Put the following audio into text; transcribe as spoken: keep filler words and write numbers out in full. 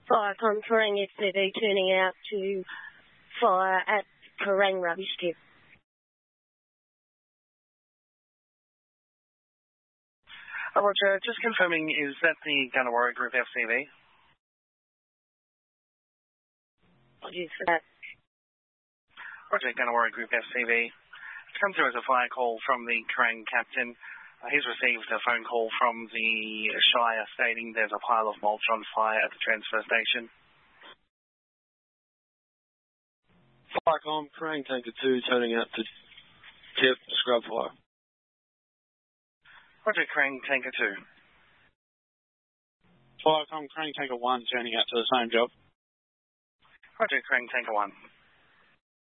Firecon Kerang F Z V turning out to fire at Kerang Rubbish Tip. Uh, Roger, just confirming, is that the Gunnewarra Group F C V? Apologies for that. Roger, Gunnewarra Group F C V. It's come through as a fire call from the Kerang captain. Uh, he's received a phone call from the Shire stating there's a pile of mulch on fire at the transfer station. Firecon, Kerang Tanker two turning out to tip scrub fire. Roger, Kerang Tanker two. Firecon, Kerang Tanker one turning out to the same job. Roger, Kerang Tanker one.